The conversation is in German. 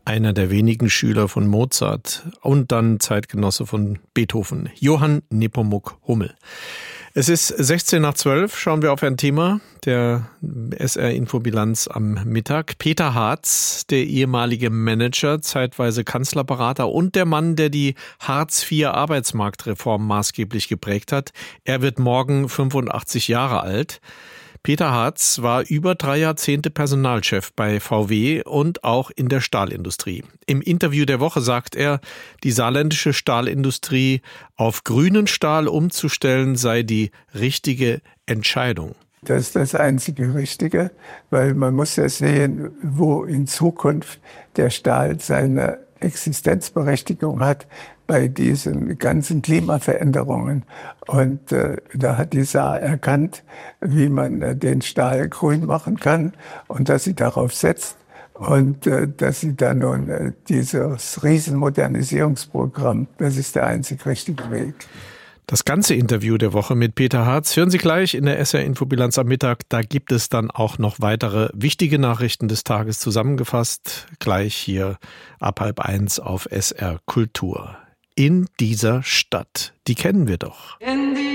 Einer der wenigen Schüler von Mozart und dann Zeitgenosse von Beethoven, Johann Nepomuk Hummel. Es ist 11:16, schauen wir auf ein Thema der SR-Infobilanz am Mittag. Peter Hartz, der ehemalige Manager, zeitweise Kanzlerberater und der Mann, der die Hartz-IV-Arbeitsmarktreform maßgeblich geprägt hat. Er wird morgen 85 Jahre alt. Peter Hartz war über 3 Jahrzehnte Personalchef bei VW und auch in der Stahlindustrie. Im Interview der Woche sagt er, die saarländische Stahlindustrie auf grünen Stahl umzustellen sei die richtige Entscheidung. Das ist das einzige Richtige, weil man muss ja sehen, wo in Zukunft der Stahl seine Existenzberechtigung hat bei diesen ganzen Klimaveränderungen. Und da hat die Saar erkannt, wie man den Stahl grün machen kann und dass sie darauf setzt und dass sie dann nun dieses Riesenmodernisierungsprogramm, das ist der einzig richtige Weg. Das ganze Interview der Woche mit Peter Hartz hören Sie gleich in der SR-Infobilanz am Mittag. Da gibt es dann auch noch weitere wichtige Nachrichten des Tages zusammengefasst. Gleich hier ab 12:30 auf SR Kultur. In dieser Stadt, die kennen wir doch.